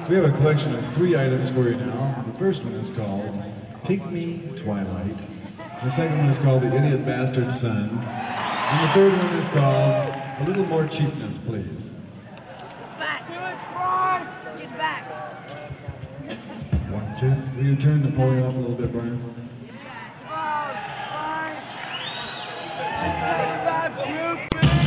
We have a collection of 3 items for you now. The first one is called Pygmy Twilight. The second one is called The Idiot Bastard Son. And the third one is called A Little More Cheapness, Please. Back! Brian! Get back! 1, 2. Will you turn the podium up a little bit, Brian? Brian!